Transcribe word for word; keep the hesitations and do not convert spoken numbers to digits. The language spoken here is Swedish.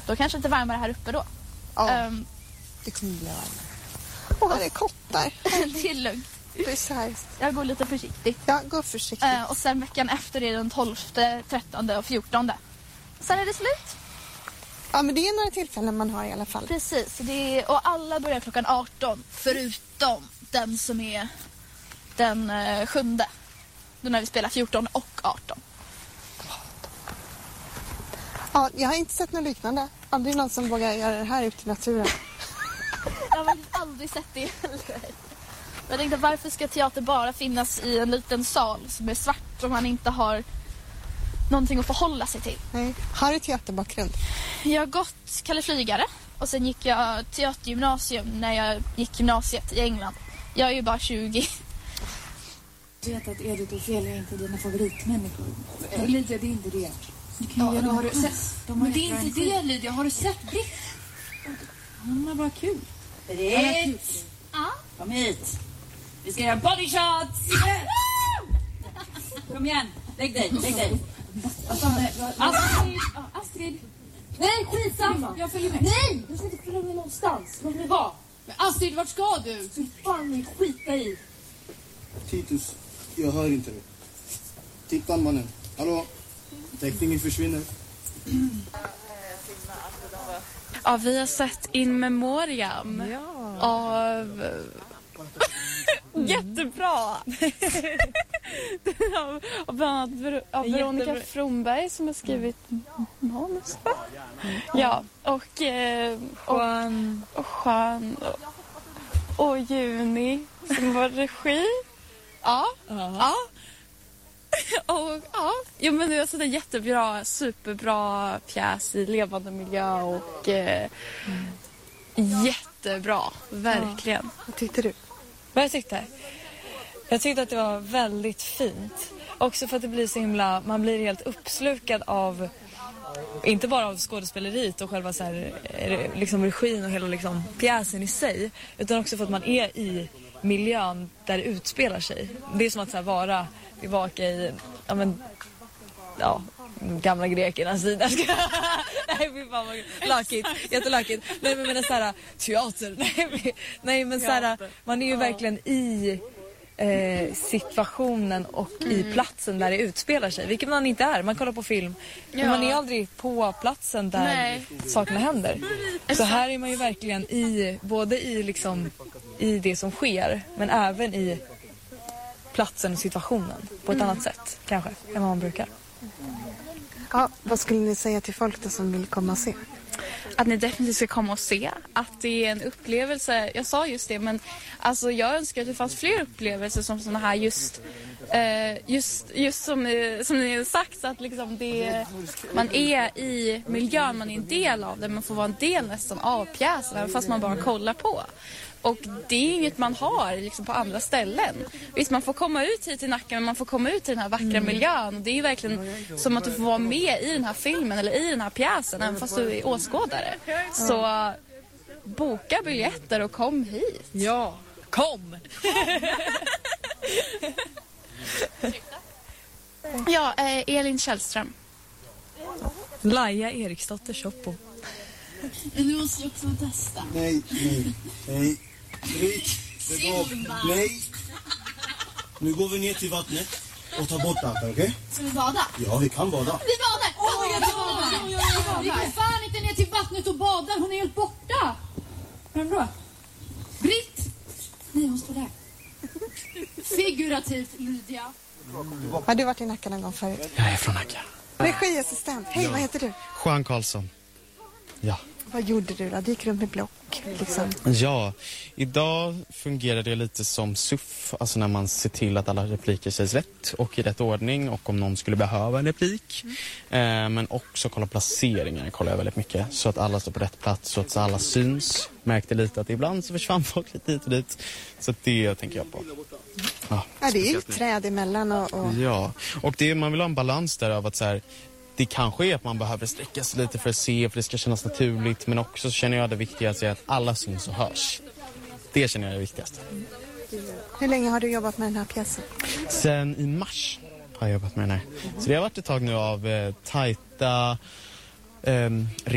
Då kanske inte varmare här uppe då. Ja, um, det kommer bli varmare. Åh, här är kottar. Det är lugnt. Precis. Jag går lite försiktigt. Ja, gå försiktigt. Uh, och sen veckan efter är den tolfte, trettonde och fjortonde. Sen är det slut. Ja, men det är några tillfällen man har i alla fall. Precis. Det är, och alla börjar klockan arton. Förutom den som är den uh, sjunde. Då när vi spelar fjorton och arton. Ja, jag har inte sett något liknande. Aldrig någon som vågar göra det här ute i naturen. Jag har aldrig sett det heller. Jag tänkte, varför ska teater bara finnas i en liten sal som är svart om man inte har någonting att förhålla sig till? Nej. Har du teaterbakgrund? Jag har gått Kalle Flygare och sen gick jag teatergymnasium när jag gick gymnasiet i England. Jag är ju bara tjugo. Jag vet att Edith och Ophelia är inte dina favoritmänniskor. Lydia, det är inte det. Du kan ja, har du sett? De men det är inte det, Lydia. Har du sett Britt? Han har bara kul. Britt! Ja? Kom hit. Vi ska göra body shots! Kom igen. Lägg dig, lägg dig. Astrid! Astrid! Nej, skitsamma. Jag följer med. Nej! Du ska inte följa med någonstans. Låt mig vara. Men Astrid, vart ska du? Så fan ni skita i. Titus, jag hör inte nu. Titta mannen. Hallå? Täckningen försvinner. Ja, vi har sett In Memoriam. Ja. Av... Jättebra! av, av bland annat Ver- av Veronica Jättebra. Fromberg som har skrivit manus. Ja, och, eh, och, Juan. och Juan och, och Juni som var regi. Ja, ja. Och ja, jo, men det var så en jättebra, superbra pjäs i levande miljö och eh, mm. jättebra, verkligen. Ja. Vad tyckte du? Vad jag tyckte? Jag tyckte att det var väldigt fint. Också för att det blir så himla, man blir helt uppslukad av, inte bara av skådespeleriet och själva så här, liksom regin och hela liksom pjäsen i sig, utan också för att man är i miljön där det utspelar sig. Det är som att så här, vara tillbaka i, ja men, ja, gamla grekernas sida. Nej, fy fan vad lakigt, jättelakigt. Nej, men menar så här, teater. Nej, nej men så här, man är ju verkligen i eh, situationen och i platsen där det utspelar sig. Vilket man inte är. Man kollar på film. Men Ja. man är aldrig på platsen där Nej. sakerna händer. Så här är man ju verkligen i, både i liksom i det som sker, men även i platsen och situationen på ett mm. annat sätt kanske än vad man brukar. Ja, vad skulle ni säga till folk då som vill komma och se? Att ni definitivt ska komma och se. Att det är en upplevelse. Jag sa just det, men alltså jag önskar att det fanns fler upplevelser som såna här just eh, just, just som, eh, som ni har sagt, att liksom det, man är i miljön, man är en del av det, man får vara en del nästan av pjäsen även fast man bara kollar på. Och det är inget man har liksom på andra ställen. Visst, man får komma ut hit till Nacka, men man får komma ut till den här vackra mm. miljön. Och det är ju verkligen som att du får vara med i den här filmen eller i den här pjäsen, även fast du är åskådare. Så boka biljetter och kom hit. Ja, kom! Ja, eh, Elin Källström. Laia Eriksdotter Shoppo. Du måste ju också testa. Nej, nej, nej. Britt, lägg av. Nej. Nu går vi ner till vattnet och tar bort allt, okej? Okay? Ska vi bada? Ja, vi kan bada. Vi badar! Åh, oh, jag badar! Vi går fan inte ner till vattnet och badar. Hon är helt borta. Vem då? Britt! Nej, hon står där. Figurativt, Lydia. Har du varit i Nacka någon gång förut? Jag är från Nacka. Regiassistent. Hej, ja. Vad heter du? Juan Karlsson. Ja. Vad gjorde du då? Du gick runt med block, liksom. Ja, idag fungerar det lite som S U F. Alltså när man ser till att alla repliker sägs rätt och i rätt ordning. Och om någon skulle behöva en replik. Mm. Eh, men också kolla placeringar kollar jag väldigt mycket. Så att alla står på rätt plats, så att alla syns. Märkte lite att ibland så försvann folk lite hit och dit. Så att det tänker jag på. Ja, ja det är ju träd emellan och... och... Ja, och det, man vill ha en balans där av att så här... Det kanske är att man behöver sträcka sig lite för att se, för det ska kännas naturligt. Men också så känner jag det viktigaste är att alla syns och hörs. Det känner jag är det viktigaste. Hur länge har du jobbat med den här pjäsen? Sen i mars har jag jobbat med den här. Så det har varit ett tag nu av eh, tajta... Eh,